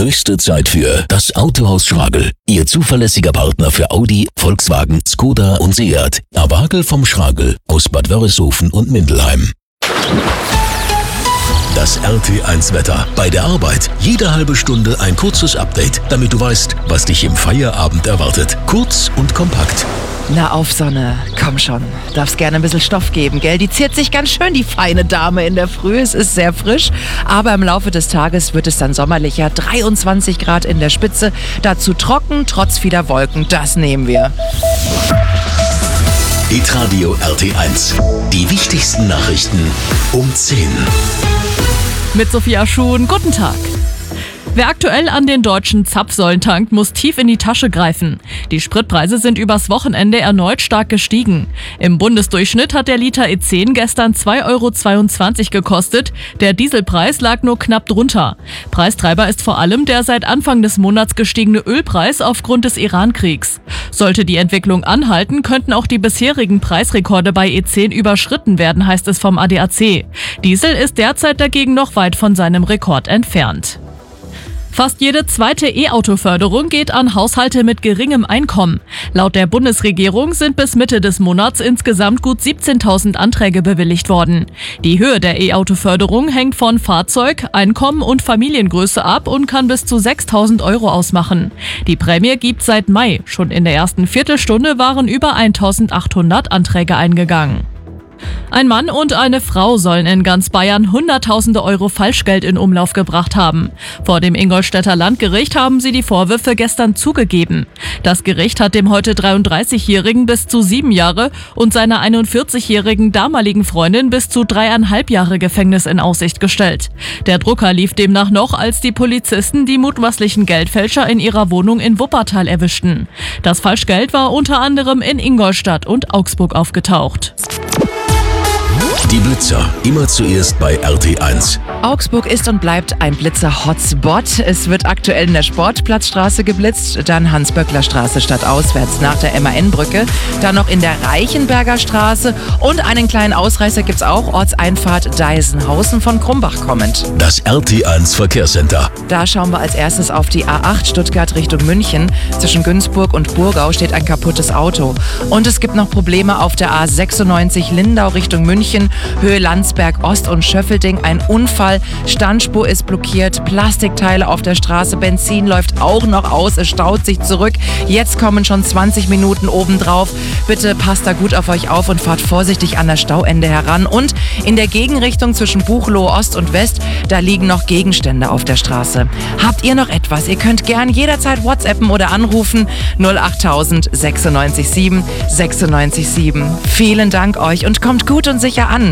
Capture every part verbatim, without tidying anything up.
Höchste Zeit für das Autohaus Schragel. Ihr zuverlässiger Partner für Audi, Volkswagen, Skoda und Seat. Awagel vom Schragel aus Bad Wörishofen und Mindelheim. Das R T eins Wetter. Bei der Arbeit jede halbe Stunde ein kurzes Update, damit du weißt, was dich im Feierabend erwartet. Kurz und kompakt. Na auf, Sonne, komm schon. Darf's gerne ein bisschen Stoff geben, gell? Die ziert sich ganz schön, die feine Dame in der Früh. Es ist sehr frisch, aber im Laufe des Tages wird es dann sommerlicher. dreiundzwanzig Grad in der Spitze, dazu trocken, trotz vieler Wolken. Das nehmen wir. Hitradio R T eins. Die wichtigsten Nachrichten um zehn. Mit Sophia Schuhn, guten Tag. Wer aktuell an den deutschen Zapfsäulen tankt, muss tief in die Tasche greifen. Die Spritpreise sind übers Wochenende erneut stark gestiegen. Im Bundesdurchschnitt hat der Liter E zehn gestern zwei Euro zweiundzwanzig gekostet. Der Dieselpreis lag nur knapp drunter. Preistreiber ist vor allem der seit Anfang des Monats gestiegene Ölpreis aufgrund des Iran-Kriegs. Sollte die Entwicklung anhalten, könnten auch die bisherigen Preisrekorde bei E zehn überschritten werden, heißt es vom A D A C. Diesel ist derzeit dagegen noch weit von seinem Rekord entfernt. Fast jede zweite E-Auto-Förderung geht an Haushalte mit geringem Einkommen. Laut der Bundesregierung sind bis Mitte des Monats insgesamt gut siebzehntausend Anträge bewilligt worden. Die Höhe der E-Auto-Förderung hängt von Fahrzeug, Einkommen und Familiengröße ab und kann bis zu sechstausend Euro ausmachen. Die Prämie gibt seit Mai. Schon in der ersten Viertelstunde waren über eintausendachthundert Anträge eingegangen. Ein Mann und eine Frau sollen in ganz Bayern Hunderttausende Euro Falschgeld in Umlauf gebracht haben. Vor dem Ingolstädter Landgericht haben sie die Vorwürfe gestern zugegeben. Das Gericht hat dem heute dreiunddreißigjährigen bis zu sieben Jahre und seiner einundvierzigjährigen damaligen Freundin bis zu dreieinhalb Jahre Gefängnis in Aussicht gestellt. Der Drucker lief demnach noch, als die Polizisten die mutmaßlichen Geldfälscher in ihrer Wohnung in Wuppertal erwischten. Das Falschgeld war unter anderem in Ingolstadt und Augsburg aufgetaucht. Die Blitzer, immer zuerst bei R T eins. Augsburg ist und bleibt ein Blitzer-Hotspot. Es wird aktuell in der Sportplatzstraße geblitzt, dann Hans-Böckler-Straße stadtauswärts nach der M A N-Brücke, dann noch in der Reichenberger Straße und einen kleinen Ausreißer gibt's auch, Ortseinfahrt Deisenhausen von Krumbach kommend. Das R T eins Verkehrscenter. Da schauen wir als erstes auf die A acht Stuttgart Richtung München. Zwischen Günzburg und Burgau steht ein kaputtes Auto. Und es gibt noch Probleme auf der A sechsundneunzig Lindau Richtung München, Höhe Landsberg Ost und Schöffelding. Ein Unfall, Standspur ist blockiert, Plastikteile auf der Straße, Benzin läuft auch noch aus, es staut sich zurück. Jetzt kommen schon zwanzig Minuten obendrauf. Bitte passt da gut auf euch auf und fahrt vorsichtig an das Stauende heran. Und in der Gegenrichtung zwischen Buchloe Ost und West, da liegen noch Gegenstände auf der Straße. Habt ihr noch etwas? Ihr könnt gern jederzeit WhatsAppen oder anrufen null achttausend sechsundneunzig sieben sechsundneunzig sieben. Vielen Dank euch und kommt gut und sicher an.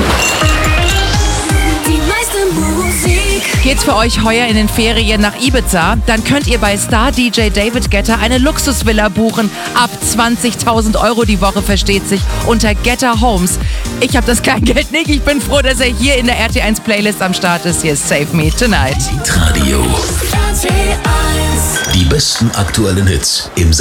Die meiste Musik. Geht's für euch heuer in den Ferien nach Ibiza? Dann könnt ihr bei Star-D J David Guetta eine Luxusvilla buchen. Ab zwanzigtausend Euro die Woche, versteht sich, unter Guetta Homes. Ich habe das Kleingeld nicht. Ich bin froh, dass er hier in der R T eins Playlist am Start ist. Hier ist Save Me Tonight. Hitradio. R T eins. Die besten aktuellen Hits im